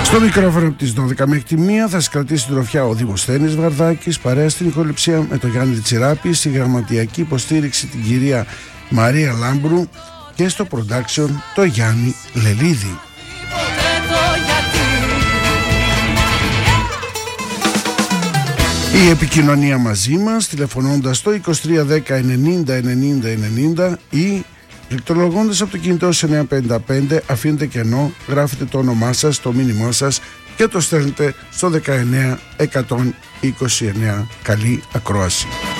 Στο μικρόφωνο από τις 12 μέχρι τη 1 θα σας κρατήσει την τροφιά ο Δημοσθένης Βαρδάκης, παρέα στην ηχοληψία με τον Γιάννη Τσιράπη, στη γραμματιακή υποστήριξη την κυρία Μαρία Λάμπρου και στο production το Γιάννη Λελίδη. Η επικοινωνία μαζί μας τηλεφωνώντας το 2310 90 90 90 ή πληκτρολογώντας από το κινητό σε 955, αφήνετε κενό, γράφετε το όνομά σας, το μήνυμά σας και το στέλνετε στο 19 129. Καλή ακρόαση.